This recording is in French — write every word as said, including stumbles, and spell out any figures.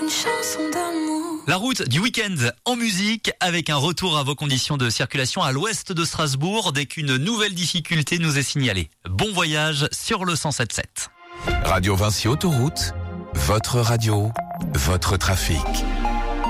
une chanson d'amour. La route du week-end en musique avec un retour à vos conditions de circulation à l'ouest de Strasbourg dès qu'une nouvelle difficulté nous est signalée. Bon voyage sur le cent sept sept. Radio Vinci Autoroute, votre radio, votre trafic.